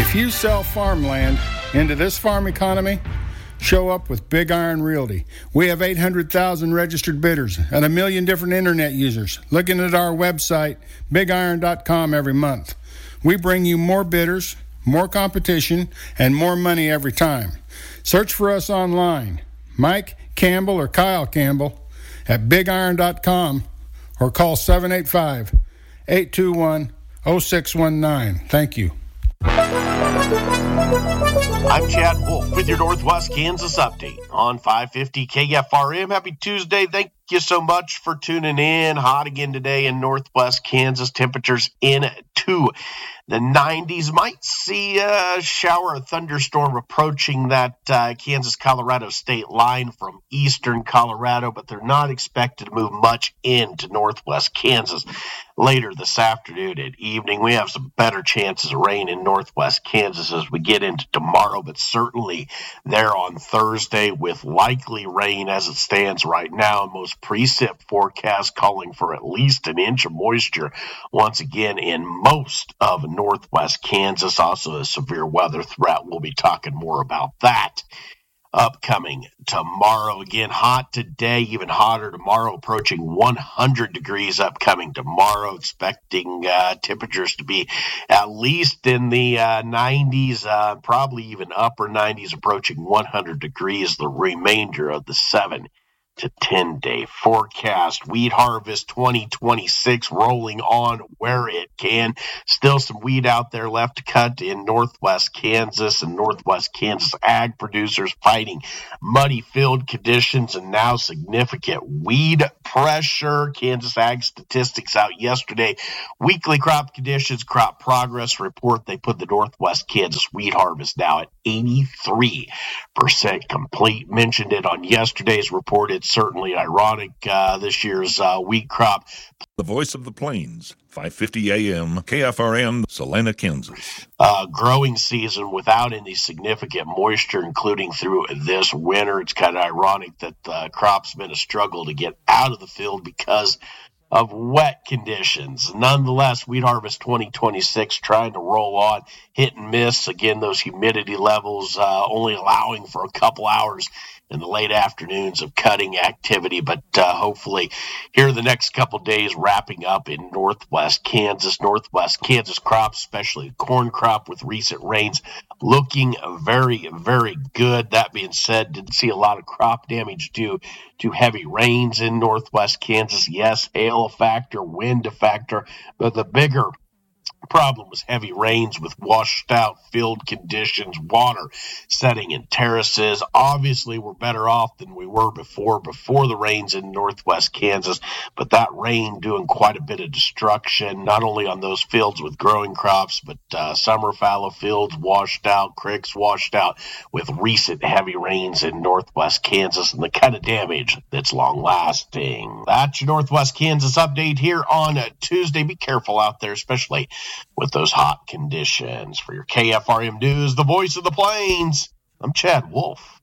If you sell farmland into this farm economy, show up with Big Iron Realty. We have 800,000 registered bidders and 1 million different internet users looking at our website, bigiron.com, every month. We bring you more bidders, more competition, and more money every time. Search for us online, Mike Campbell or Kyle Campbell at bigiron.com, or call 785-821-0619. Thank you. I'm Chad Wolf with your Northwest Kansas update on 550 KFRM. Happy Tuesday. Thank you so much for tuning in. Hot again today in Northwest Kansas. Temperatures into the 90s. Might see a shower or thunderstorm approaching that Kansas-Colorado state line from eastern Colorado, but they're not expected to move much into Northwest Kansas. Later this afternoon and evening, we have some better chances of rain in Northwest Kansas as we get into tomorrow, but certainly there on Thursday with likely rain as it stands right now. Most precip forecasts calling for at least an inch of moisture once again in most of Northwest Kansas. Also a severe weather threat. We'll be talking more about that upcoming tomorrow. Again, hot today, even hotter tomorrow, approaching 100 degrees upcoming tomorrow. Expecting temperatures to be at least in the 90s, probably even upper 90s, approaching 100 degrees the remainder of the 7 to 10-day forecast. Wheat harvest 2026 rolling on where it can. Still some wheat out there left to cut in Northwest Kansas, and Northwest Kansas ag producers fighting muddy field conditions and now significant weed pressure. Kansas ag statistics out yesterday. Weekly crop conditions, crop progress report. They put the Northwest Kansas wheat harvest now at 83% complete. Mentioned it on yesterday's report. It's certainly ironic, this year's wheat crop. The Voice of the Plains, 550 AM, KFRM, Salina, Kansas. Growing season without any significant moisture, including through this winter. It's kind of ironic that the crop's been a struggle to get out of the field because of wet conditions. Nonetheless, wheat harvest 2026 trying to roll on, hit and miss. Again, those humidity levels only allowing for a couple hours in the late afternoons of cutting activity, but hopefully here the next couple days wrapping up in Northwest Kansas. Northwest Kansas crops, especially corn crop with recent rains, looking very, very good. That being said, didn't see a lot of crop damage due to heavy rains in Northwest Kansas. Yes, hail a factor, wind a factor, but the bigger problem was heavy rains with washed out field conditions, water setting in terraces. Obviously, we're better off than we were before the rains in Northwest Kansas, but that rain doing quite a bit of destruction, not only on those fields with growing crops, but summer fallow fields washed out, creeks washed out with recent heavy rains in Northwest Kansas, and the kind of damage that's long lasting. That's your Northwest Kansas update here on Tuesday. Be careful out there, especially with those hot conditions. For your KFRM News, the Voice of the Plains, I'm Chad Wolf.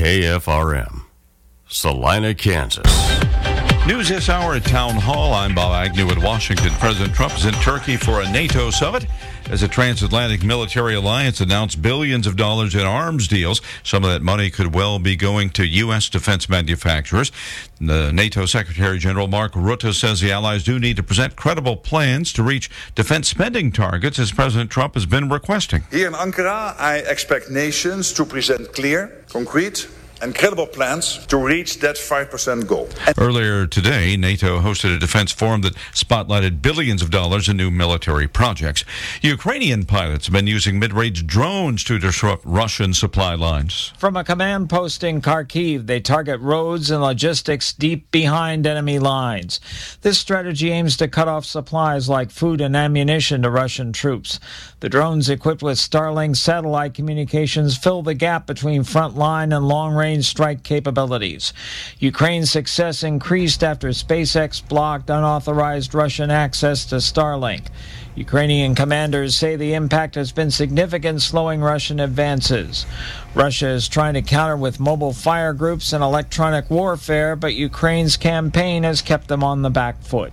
KFRM, Salina, Kansas. News this hour at Town Hall. I'm Bob Agnew at Washington. President Trump is in Turkey for a NATO summit as a transatlantic military alliance announced billions of dollars in arms deals. Some of that money could well be going to U.S. defense manufacturers. The NATO Secretary General Mark Rutte says the allies do need to present credible plans to reach defense spending targets, as President Trump has been requesting. Here in Ankara, I expect nations to present clear, concrete, and credible plans to reach that 5% goal. Earlier today, NATO hosted a defense forum that spotlighted billions of dollars in new military projects. Ukrainian pilots have been using mid-range drones to disrupt Russian supply lines. From a command post in Kharkiv, they target roads and logistics deep behind enemy lines. This strategy aims to cut off supplies like food and ammunition to Russian troops. The drones, equipped with Starlink satellite communications, fill the gap between front-line and long-range strike capabilities. Ukraine's success increased after SpaceX blocked unauthorized Russian access to Starlink. Ukrainian commanders say the impact has been significant, slowing Russian advances. Russia is trying to counter with mobile fire groups and electronic warfare, but Ukraine's campaign has kept them on the back foot.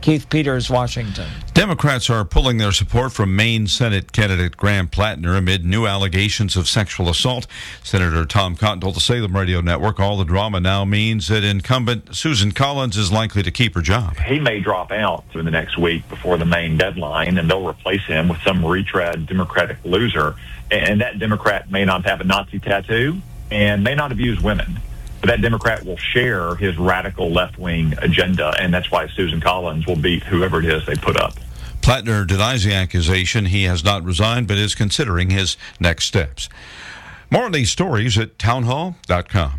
Keith Peters, Washington. Democrats are pulling their support from Maine Senate candidate Graham Plattner amid new allegations of sexual assault. Senator Tom Cotton told the Salem Radio Network all the drama now means that incumbent Susan Collins is likely to keep her job. He may drop out in the next week before the Maine deadline, and they'll replace him with some retread Democratic loser. And that Democrat may not have a Nazi tattoo and may not have used women. But that Democrat will share his radical left-wing agenda, and that's why Susan Collins will beat whoever it is they put up. Plattner denies the accusation. He has not resigned, but is considering his next steps. More on these stories at townhall.com.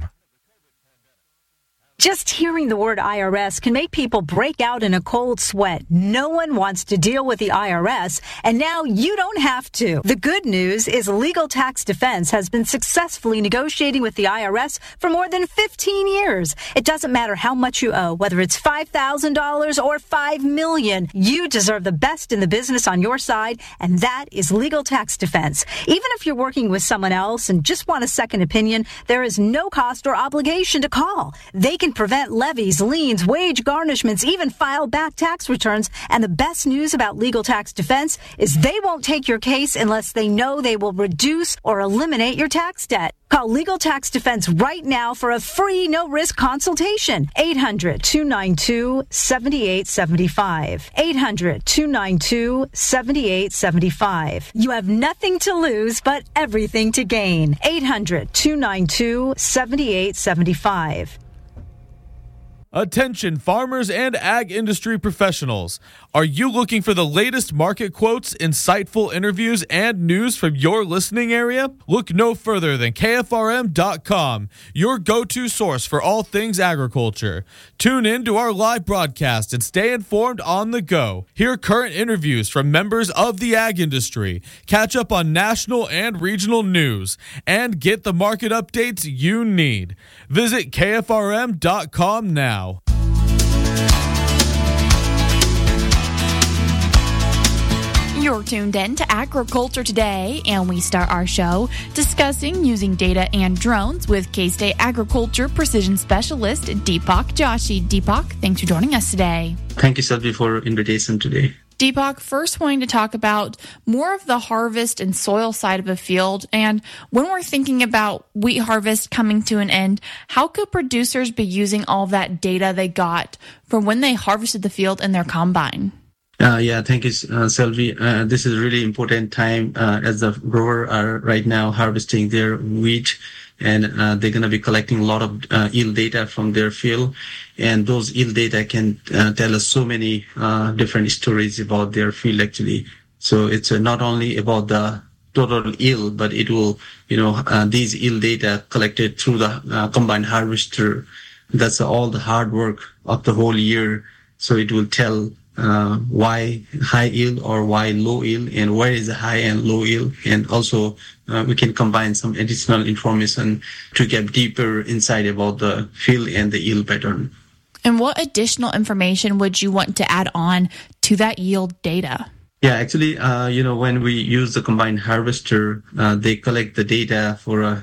Just hearing the word IRS can make people break out in a cold sweat. No one wants to deal with the IRS, and now you don't have to. The good news is Legal Tax Defense has been successfully negotiating with the IRS for more than 15 years. It doesn't matter how much you owe, whether it's $5,000 or $5 million. You deserve the best in the business on your side, and that is Legal Tax Defense. Even if you're working with someone else and just want a second opinion, there is no cost or obligation to call. They can prevent levies, liens, wage garnishments, even file back tax returns. And the best news about Legal Tax Defense is they won't take your case unless they know they will reduce or eliminate your tax debt. Call Legal Tax Defense right now for a free, no-risk consultation. 800-292-7875. 800-292-7875. You have nothing to lose, but everything to gain. 800-292-7875. Attention farmers and ag industry professionals. Are you looking for the latest market quotes, insightful interviews, and news from your listening area? Look no further than KFRM.com, your go-to source for all things agriculture. Tune in to our live broadcast and stay informed on the go. Hear current interviews from members of the ag industry, catch up on national and regional news, and get the market updates you need. Visit KFRM.com now. You're tuned in to Agriculture Today, and we start our show discussing using data and drones with K-State Agriculture Precision Specialist Deepak Joshi. Deepak, thanks for joining us today. Thank you, Selvi, for invitation today. Deepak, first wanting to talk about more of the harvest and soil side of a field. And when we're thinking about wheat harvest coming to an end, how could producers be using all of that data they got from when they harvested the field in their combine? Thank you, Selvi. This is a really important time as the grower are right now harvesting their wheat, and they're going to be collecting a lot of yield data from their field. And those yield data can tell us so many different stories about their field, actually. So it's not only about the total yield, but it will, these yield data collected through the combine harvester. That's all the hard work of the whole year. So it will tell why high yield or why low yield, and where is the high and low yield. And also we can combine some additional information to get deeper insight about the field and the yield pattern. And what additional information would you want to add on to that yield data? Yeah, actually, when we use the combine harvester, they collect the data for,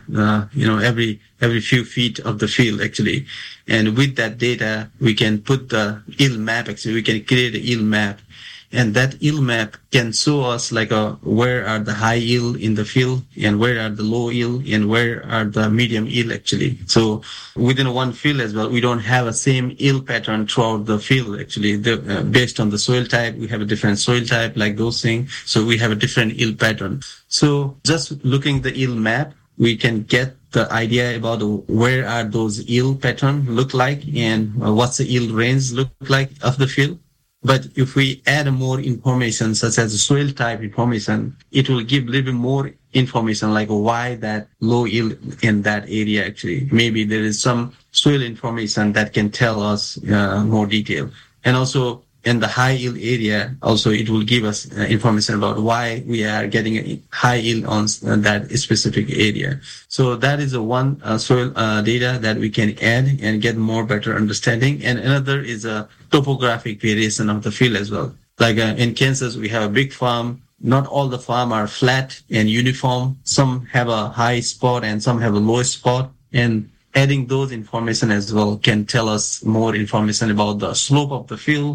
every few feet of the field, actually. And with that data, we can put the yield map, actually. We can create a yield map. And that yield map can show us where are the high yield in the field and where are the low yield and where are the medium yield, actually. So within one field as well, we don't have a same yield pattern throughout the field, actually. Based on the soil type, we have a different soil type, like those things. So we have a different yield pattern. So just looking at the yield map, we can get the idea about where are those yield pattern look like and what's the yield range look like of the field. But if we add more information, such as the soil type information, it will give a little bit more information, like why that low yield in that area, actually. Maybe there is some soil information that can tell us more detail. And also in the high yield area, also it will give us information about why we are getting a high yield on that specific area. So that is one soil data that we can add and get more better understanding. And another is a topographic variation of the field as well. Like in Kansas, we have a big farm. Not all the farm are flat and uniform. Some have a high spot and some have a low spot. And adding those information as well can tell us more information about the slope of the field,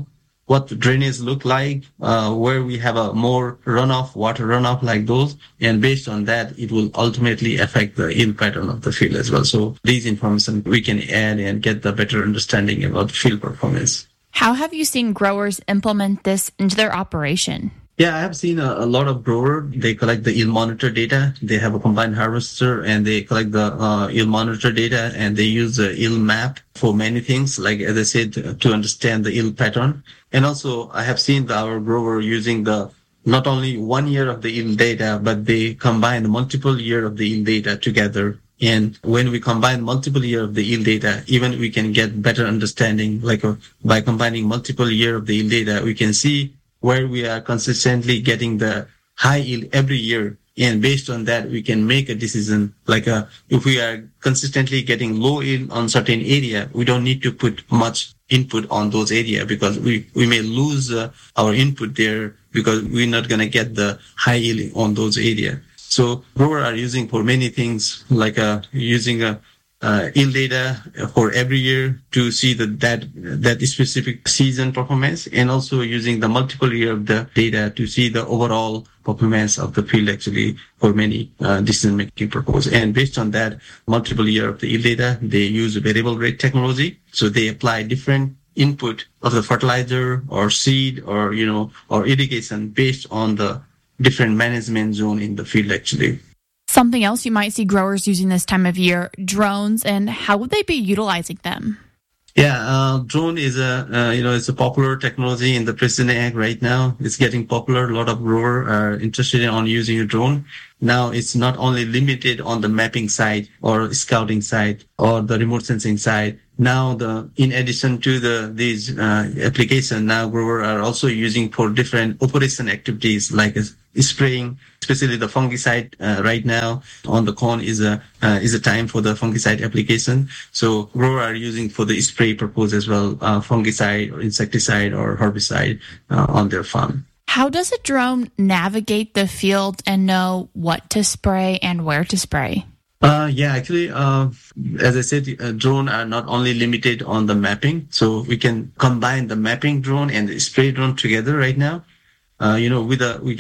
what the drainage look like, where we have a more runoff, water runoff like those. And based on that, it will ultimately affect the yield pattern of the field as well. So these information we can add and get the better understanding about field performance. How have you seen growers implement this into their operation? Yeah, I have seen a lot of growers. They collect the yield monitor data. They have a combine harvester and they collect the yield monitor data, and they use the yield map for many things, like as I said, to understand the yield pattern. And also I have seen our grower using the not only 1 year of the yield data, but they combine multiple year of the yield data together. And when we combine multiple year of the yield data, even we can get better understanding, like by combining multiple year of the yield data, we can see where we are consistently getting the high yield every year. And based on that, we can make a decision, like if we are consistently getting low yield on certain area, we don't need to put much input on those area, because we may lose our input there because we're not going to get the high yield on those area. So growers are using for many things, like using yield data for every year to see that specific season performance, and also using the multiple year of the data to see the overall performance of the field actually for many decision making purposes. And based on that multiple year of the yield data, they use variable rate technology. So they apply different input of the fertilizer or seed or irrigation based on the different management zone in the field actually. Something else you might see growers using this time of year, drones, and how would they be utilizing them? Yeah, drone is it's a popular technology in the precision ag right now. It's getting popular. A lot of growers are interested in using a drone. Now it's not only limited on the mapping side or scouting side or the remote sensing side. Now in addition to these applications, now growers are also using for different operation activities like spraying, especially the fungicide. Right now on the corn is a time for the fungicide application. So growers are using for the spray purpose as well, fungicide or insecticide or herbicide on their farm. How does a drone navigate the field and know what to spray and where to spray? Actually, as I said, drone are not only limited on the mapping, so we can combine the mapping drone and the spray drone together right now. We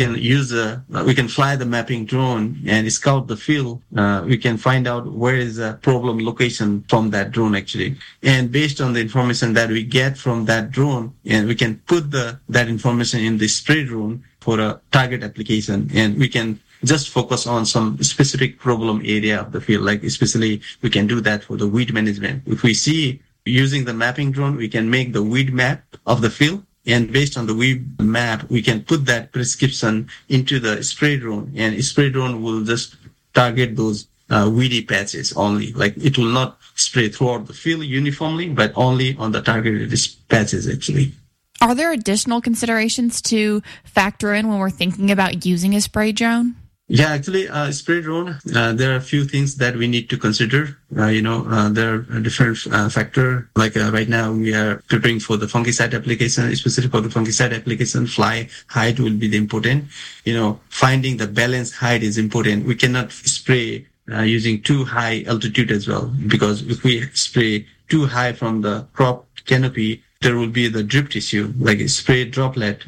can fly the mapping drone and scout the field. We can find out where is the problem location from that drone actually. And based on the information that we get from that drone, and we can put that information in the spray drone for a target application, and we can just focus on some specific problem area of the field. Like especially we can do that for the weed management. If we see using the mapping drone, we can make the weed map of the field. And based on the weed map, we can put that prescription into the spray drone, and spray drone will just target those weedy patches only. Like it will not spray throughout the field uniformly, but only on the targeted patches actually. Are there additional considerations to factor in when we're thinking about using a spray drone? Yeah, actually, spray drone, there are a few things that we need to consider. There are different factors. Like right now, we are preparing for the fungicide application, especially for the fungicide application, fly height will be the important. Finding the balanced height is important. We cannot spray using too high altitude as well, because if we spray too high from the crop canopy, there will be the drift issue, like a spray droplet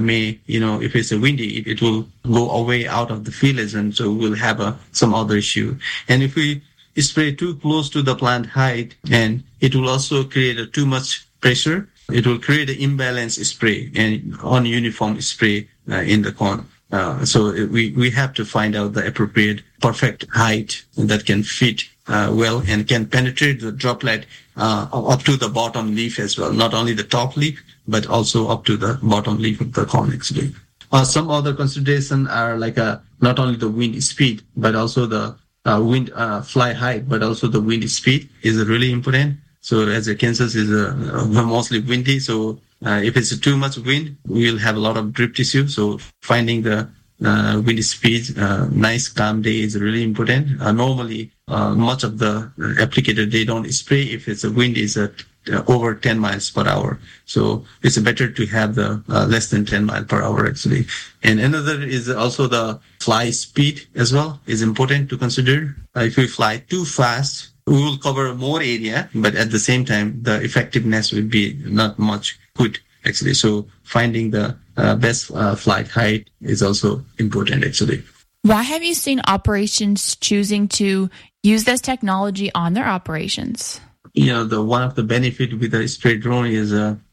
if it's a windy, it will go away out of the field, and so we'll have some other issue. And if we spray too close to the plant height, and it will also create too much pressure, it will create an imbalanced spray and ununiform spray in the corn. So we have to find out the appropriate perfect height that can fit well and can penetrate the droplet up to the bottom leaf as well. Not only the top leaf, but also up to the bottom leaf of the corn actually. Some other considerations are like not only the wind speed, but also the wind fly height, but also the wind speed is really important. So as Kansas is mostly windy, so if it's too much wind, we'll have a lot of drift issue. So finding the wind speed, nice calm day is really important. Normally, much of the applicator, they don't spray if it's a wind is over 10 miles per hour. So it's better to have the less than 10 miles per hour actually. And another is also the fly speed as well is important to consider. If we fly too fast, we will cover more area, but at the same time, the effectiveness will be not much good. actually. So finding the best flight height is also important, actually. Why have you seen operations choosing to use this technology on their operations? One of the benefits with the spray drone is,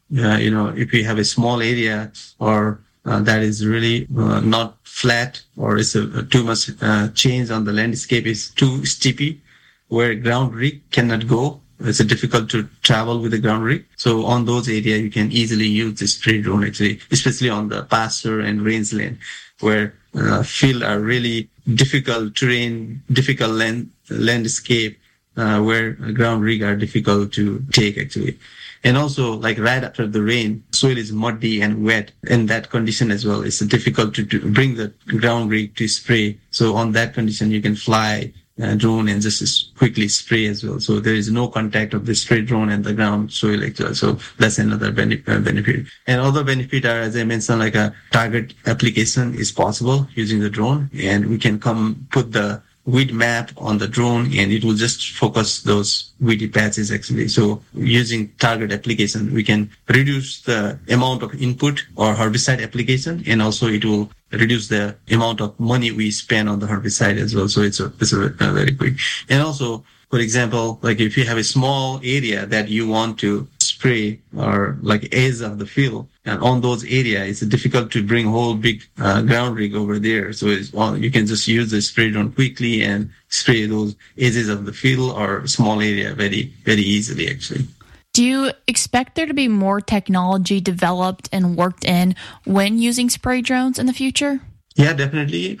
if you have a small area or that is really not flat, or it's too much change on the landscape, is too steepy, where ground rig cannot go. It's difficult to travel with a ground rig. So on those areas, you can easily use the spray drone, actually, especially on the pasture and rangeland, where field are really difficult terrain, difficult landscape, where ground rig are difficult to take, actually. And also, like right after the rain, soil is muddy and wet. In that condition as well, it's difficult to bring the ground rig to spray. So on that condition, you can fly drone and just quickly spray as well. So there is no contact of the spray drone and the ground soil actually. So that's another benefit. And other benefit are, as I mentioned, like a target application is possible using the drone, and we can put the weed map on the drone and it will just focus those weedy patches actually. So using target application, we can reduce the amount of input or herbicide application, and also it will reduce the amount of money we spend on the herbicide as well. So it's a very quick. And also, for example, like if you have a small area that you want to spray or like edge of the field, and on those areas, it's difficult to bring whole big ground rig over there. So you can just use the spray drone quickly and spray those edges of the field or small area very, very easily, actually. Do you expect there to be more technology developed and worked in when using spray drones in the future? Yeah, definitely.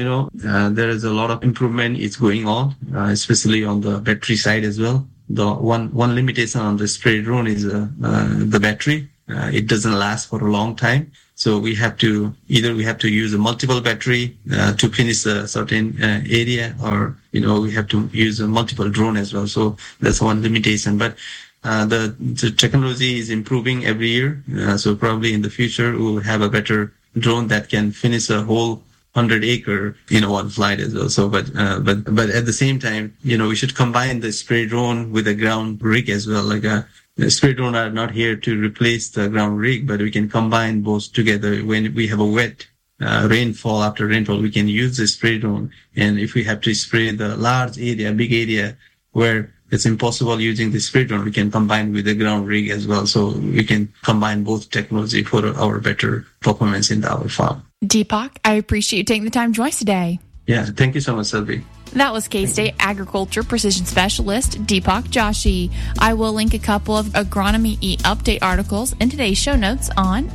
There is a lot of improvement is going on, especially on the battery side as well. The one limitation on the spray drone is the battery. It doesn't last for a long time. So we have to use a multiple battery to finish a certain area, or, we have to use a multiple drone as well. So that's one limitation. But the technology is improving every year. So probably in the future, we'll have a better drone that can finish a whole 100-acre, one flight as well. So, but at the same time, we should combine the spray drone with a ground rig as well. Like the spray drone are not here to replace the ground rig, but we can combine both together. When we have a wet rainfall, after rainfall, we can use the spray drone. And if we have to spray the large area, big area, where it's impossible using the spray drone, we can combine with the ground rig as well. So we can combine both technology for our better performance in our farm. Deepak, I appreciate you taking the time to join us today. Yeah, thank you so much, Selby. That was K-State Agriculture Precision Specialist Deepak Joshi. I will link a couple of Agronomy E-Update articles in today's show notes on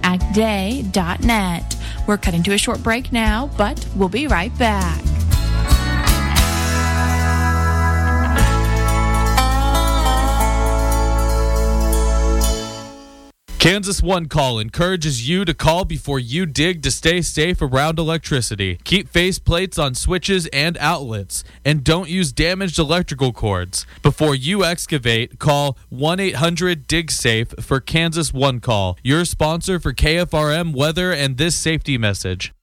agday.net. We're cutting to a short break now, but we'll be right back. Kansas One Call encourages you to call before you dig to stay safe around electricity. Keep face plates on switches and outlets, and don't use damaged electrical cords. Before you excavate, call 1-800-DIG-SAFE for Kansas One Call, your sponsor for KFRM weather and this safety message.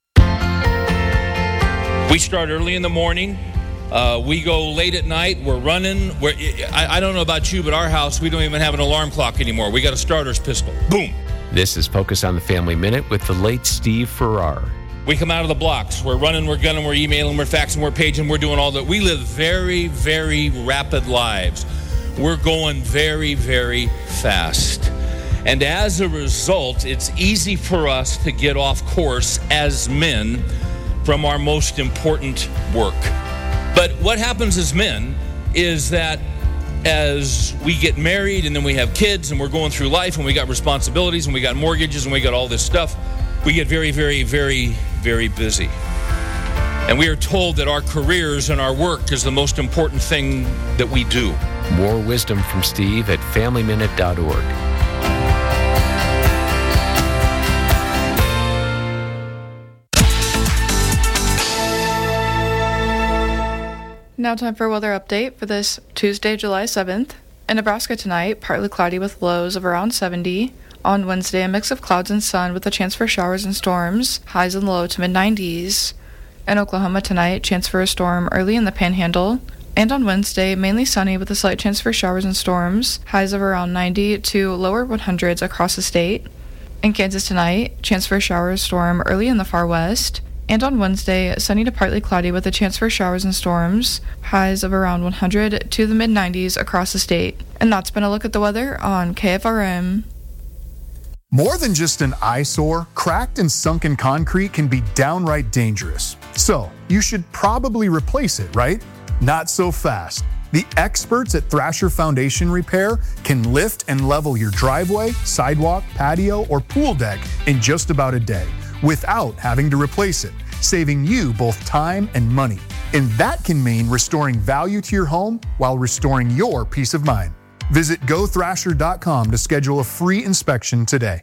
We start early in the morning. We go late at night. We're running. I don't know about you, but our house, we don't even have an alarm clock anymore. We got a starter's pistol. Boom. This is Focus on the Family Minute with the late Steve Farrar. We come out of the blocks. We're running, we're gunning, we're emailing, we're faxing, we're paging, we're doing all that. We live very, very rapid lives. We're going very, very fast. And as a result, it's easy for us to get off course as men from our most important work. But what happens as men is that as we get married and then we have kids and we're going through life and we got responsibilities and we got mortgages and we got all this stuff, we get very, very, very, very busy. And we are told that our careers and our work is the most important thing that we do. More wisdom from Steve at FamilyMinute.org. Now time for a weather update for this Tuesday, July 7th. In Nebraska tonight, partly cloudy with lows of around 70. On Wednesday, a mix of clouds and sun with a chance for showers and storms, highs in the low to mid-90s. In Oklahoma tonight, chance for a storm early in the Panhandle. And on Wednesday, mainly sunny with a slight chance for showers and storms, highs of around 90 to lower 100s across the state. In Kansas tonight, chance for a shower or storm early in the far west. And on Wednesday, sunny to partly cloudy with a chance for showers and storms, highs of around 100 to the mid-90s across the state. And that's been a look at the weather on KFRM. More than just an eyesore, cracked and sunken concrete can be downright dangerous. So, you should probably replace it, right? Not so fast. The experts at Thrasher Foundation Repair can lift and level your driveway, sidewalk, patio, or pool deck in just about a day without having to replace it, saving you both time and money. And that can mean restoring value to your home while restoring your peace of mind. Visit gothrasher.com to schedule a free inspection today.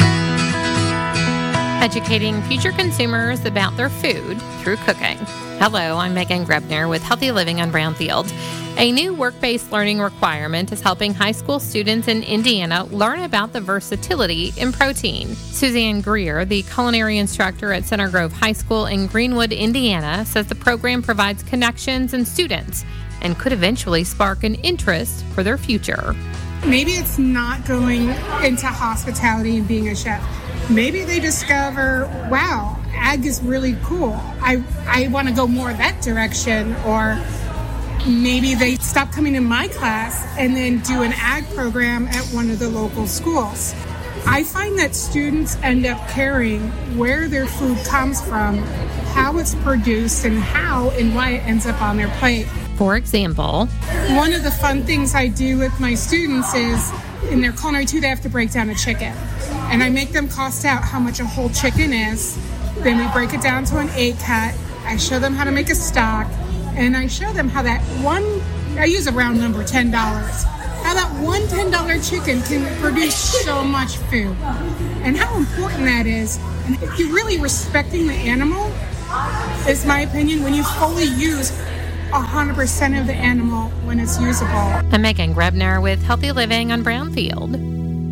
Educating future consumers about their food through cooking. Hello, I'm Megan Grebner with Healthy Living on Brownfield. A new work-based learning requirement is helping high school students in Indiana learn about the versatility in protein. Suzanne Greer, the culinary instructor at Center Grove High School in Greenwood, Indiana, says the program provides connections in students and could eventually spark an interest for their future. Maybe it's not going into hospitality and being a chef. Maybe they discover, wow, ag is really cool. I want to go more that direction. Or maybe they stop coming in my class and then do an ag program at one of the local schools. I find that students end up caring where their food comes from, how it's produced, and how and why it ends up on their plate. For example, one of the fun things I do with my students is in their culinary 2, they have to break down a chicken. And I make them cost out how much a whole chicken is. Then we break it down to an 8 cut. I show them how to make a stock. And I show them how that I use a round number, $10. How that one $10 chicken can produce so much food. And how important that is. And if you're really respecting the animal, is my opinion, when you fully use 100% of the animal when it's usable. I'm Megan Grebner with Healthy Living on Brownfield.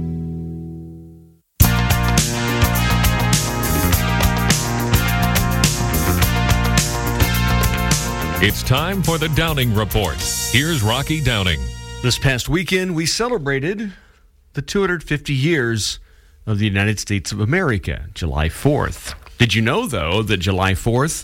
It's time for the Downing Report. Here's Rocky Downing. This past weekend, we celebrated the 250 years of the United States of America, July 4th. Did you know, though, that July 4th,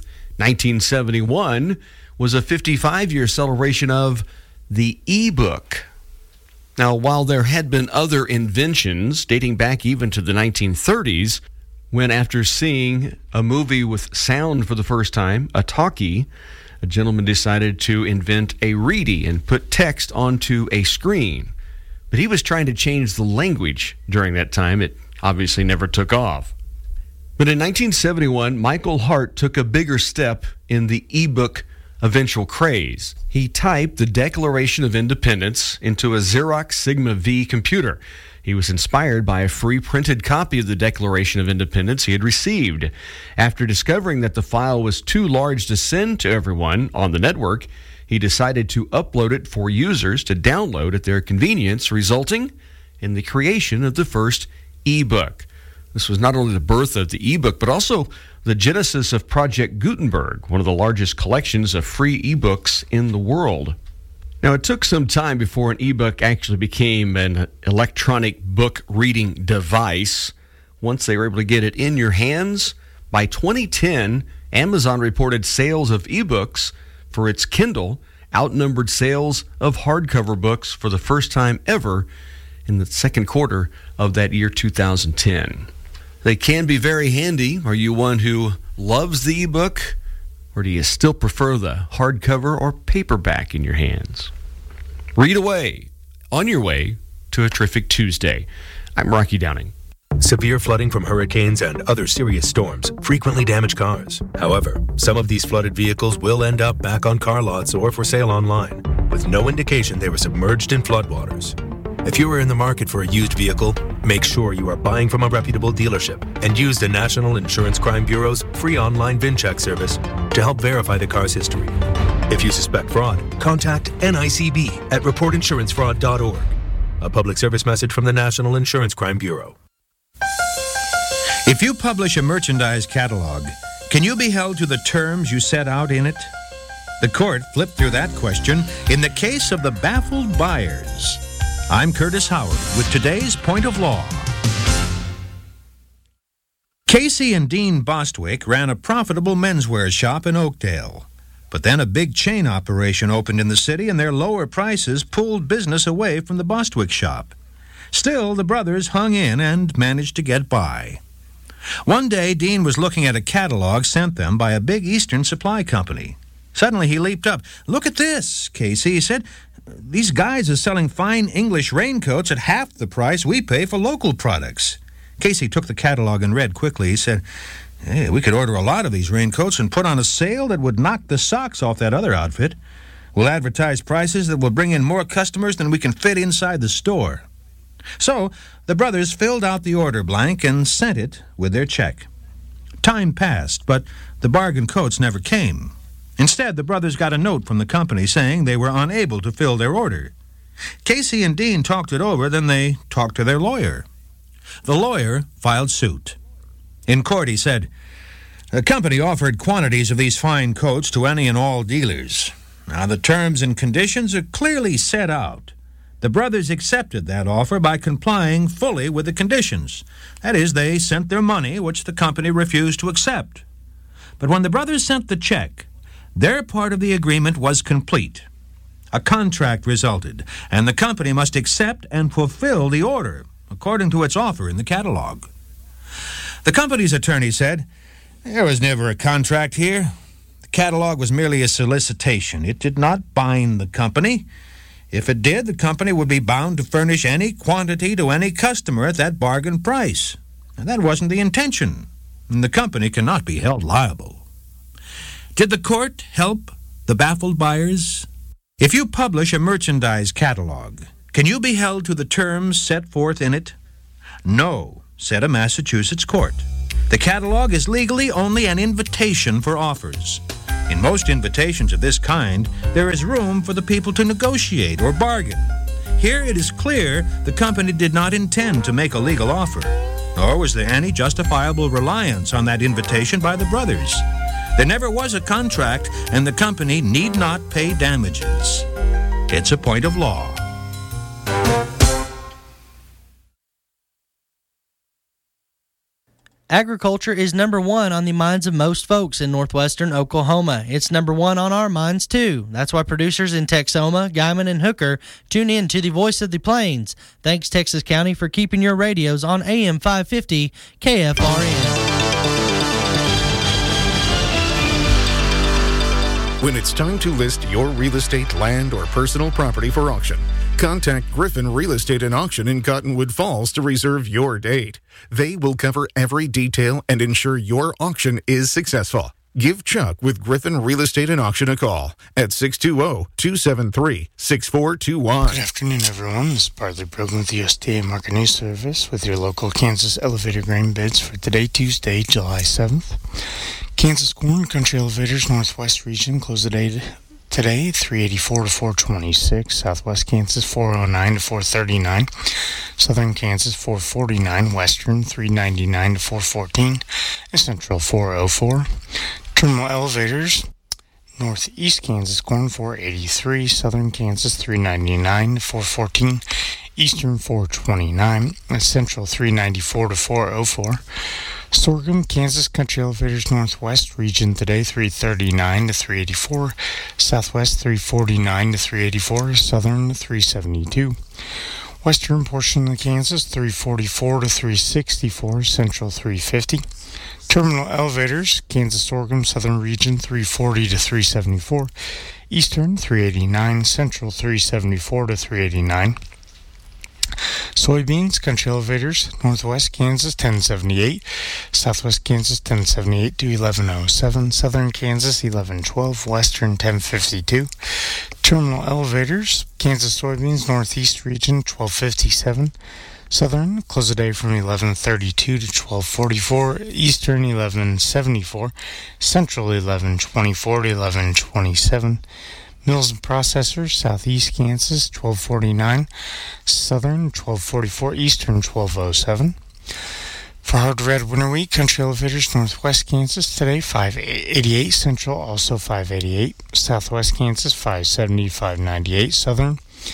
1971, was a 55-year celebration of the e-book? Now, while there had been other inventions dating back even to the 1930s, when after seeing a movie with sound for the first time, a talkie, a gentleman decided to invent a reedy and put text onto a screen. But he was trying to change the language during that time. It obviously never took off. But in 1971, Michael Hart took a bigger step in the e-book eventual craze. He typed the Declaration of Independence into a Xerox Sigma V computer. He was inspired by a free printed copy of the Declaration of Independence he had received. After discovering that the file was too large to send to everyone on the network, he decided to upload it for users to download at their convenience, resulting in the creation of the first e-book. This was not only the birth of the e-book, but also the genesis of Project Gutenberg, one of the largest collections of free e-books in the world. Now, it took some time before an e-book actually became an electronic book reading device. Once they were able to get it in your hands, by 2010, Amazon reported sales of e-books for its Kindle outnumbered sales of hardcover books for the first time ever in the second quarter of that year 2010. They can be very handy. Are you one who loves the e-book? Or do you still prefer the hardcover or paperback in your hands? Read away on your way to a terrific Tuesday. I'm Rocky Downing. Severe flooding from hurricanes and other serious storms frequently damage cars. However, some of these flooded vehicles will end up back on car lots or for sale online, with no indication they were submerged in floodwaters. If you are in the market for a used vehicle, make sure you are buying from a reputable dealership and use the National Insurance Crime Bureau's free online VIN check service to help verify the car's history. If you suspect fraud, contact NICB at reportinsurancefraud.org. A public service message from the National Insurance Crime Bureau. If you publish a merchandise catalog, can you be held to the terms you set out in it? The court flipped through that question in the case of the baffled buyers. I'm Curtis Howard with today's Point of Law. Casey and Dean Bostwick ran a profitable menswear shop in Oakdale. But then a big chain operation opened in the city, and their lower prices pulled business away from the Bostwick shop. Still, the brothers hung in and managed to get by. One day, Dean was looking at a catalog sent them by a big Eastern supply company. Suddenly, he leaped up. "Look at this, Casey," he said. "These guys are selling fine English raincoats at half the price we pay for local products." Casey took the catalog and read quickly. He said, "Hey, we could order a lot of these raincoats and put on a sale that would knock the socks off that other outfit. We'll advertise prices that will bring in more customers than we can fit inside the store." So, the brothers filled out the order blank and sent it with their check. Time passed, but the bargain coats never came. Instead, the brothers got a note from the company saying they were unable to fill their order. Casey and Dean talked it over, then they talked to their lawyer. The lawyer filed suit. In court, he said, "The company offered quantities of these fine coats to any and all dealers. Now, the terms and conditions are clearly set out. The brothers accepted that offer by complying fully with the conditions. That is, they sent their money, which the company refused to accept. But when the brothers sent the check, their part of the agreement was complete. A contract resulted, and the company must accept and fulfill the order, according to its offer in the catalog." The company's attorney said, "There was never a contract here. The catalog was merely a solicitation. It did not bind the company. If it did, the company would be bound to furnish any quantity to any customer at that bargain price. And that wasn't the intention, and the company cannot be held liable." Did the court help the baffled buyers? If you publish a merchandise catalog, can you be held to the terms set forth in it? No, said a Massachusetts court. The catalog is legally only an invitation for offers. In most invitations of this kind, there is room for the people to negotiate or bargain. Here it is clear the company did not intend to make a legal offer, nor was there any justifiable reliance on that invitation by the brothers. There never was a contract, and the company need not pay damages. It's a point of law. Agriculture is number one on the minds of most folks in northwestern Oklahoma. It's number one on our minds, too. That's why producers in Texoma, Guyman, and Hooker tune in to the Voice of the Plains. Thanks, Texas County, for keeping your radios on AM 550 KFRN. When it's time to list your real estate, land, or personal property for auction, contact Griffin Real Estate and Auction in Cottonwood Falls to reserve your date. They will cover every detail and ensure your auction is successful. Give Chuck with Griffin Real Estate and Auction a call at 620-273-6421. Good afternoon, everyone. This is Bartley Brogan with the USDA Market News Service with your local Kansas elevator grain bids for today, Tuesday, July 7th. Kansas corn, country elevators, northwest region, close the day today, 384 to 426. Southwest Kansas, 409 to 439. Southern Kansas, 449. Western, 399 to 414. And Central, 404. Terminal elevators, northeast Kansas corn, 483. Southern Kansas, 399 to 414. Eastern, 429. And Central, 394 to 404. Sorghum, Kansas country elevators, northwest region today, 339 to 384. Southwest, 349 to 384. Southern, 372. Western portion of Kansas, 344 to 364. Central, 350. Terminal elevators, Kansas sorghum, southern region, 340 to 374. Eastern, 389. Central, 374 to 389. Soybeans, country elevators, northwest Kansas, 1078. Southwest Kansas, 1078 to 1107. Southern Kansas, 1112. Western, 1052. Terminal elevators, Kansas soybeans, northeast region, 1257. Southern, close the day from 1132 to 1244. Eastern, 1174. Central, 1124 to 1127. Mills and processors, southeast Kansas, 1249. Southern, 1244. Eastern, 1207. For hard red winter wheat, country elevators, northwest Kansas today, 588. Central, also 588. Southwest Kansas, 570, 598. Southern,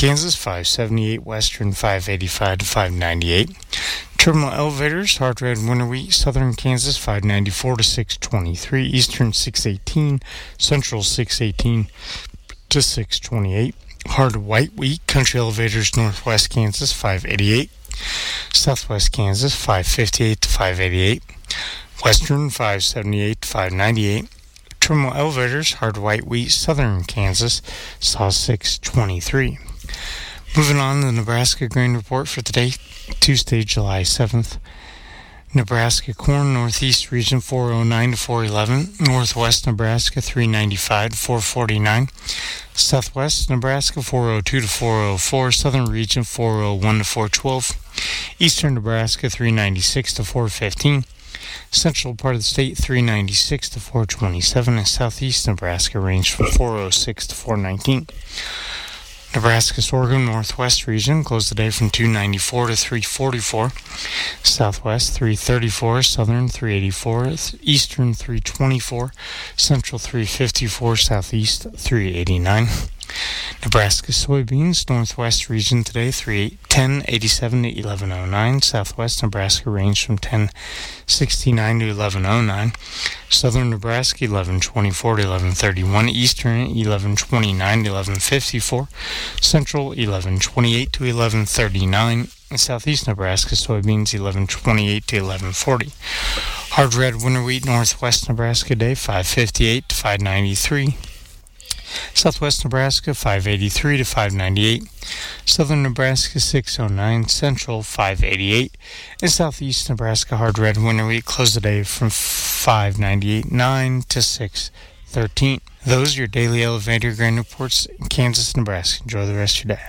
Kansas 578, Western 585 to 598. Terminal elevators, hard red winter wheat, Southern Kansas 594 to 623, Eastern 618, Central 618 to 628. Hard white wheat, country elevators, Northwest Kansas 588, Southwest Kansas 558 to 588, Western 578 to 598. Terminal elevators, hard white wheat, Southern Kansas saw 623. Moving on to the Nebraska grain report for today, Tuesday, July 7th. Nebraska corn, Northeast region 409 to 411, Northwest Nebraska 395 to 449, Southwest Nebraska 402 to 404, Southern region 401 to 412, Eastern Nebraska 396 to 415, Central part of the state 396 to 427, and Southeast Nebraska ranged from 406 to 419. Nebraska sorghum Northwest region closed the day from 294 to 344, Southwest 334, Southern 384, Eastern 324, Central 354, Southeast 389. Nebraska soybeans Northwest region today 1087 to 1109, Southwest Nebraska range from 1069 to 1109, Southern Nebraska 1124 to 1131, Eastern 1129 to 1154, Central 1128 to 1139, and Southeast Nebraska soybeans 1128 to 1140. Hard red winter wheat Northwest Nebraska day 558 to 593. Southwest Nebraska 583 to 598, Southern Nebraska 609, Central 588, and Southeast Nebraska hard red winter wheat closed the day from 598.9 to 613. Those are your daily elevator grain reports in Kansas, Nebraska. Enjoy the rest of your day.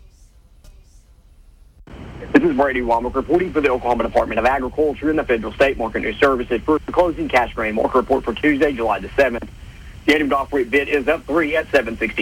This is Brady Womack reporting for the Oklahoma Department of Agriculture and the Federal State Market News Services for the closing cash grain market report for Tuesday, July the 7th. The item off rate bid is up 3 at 760.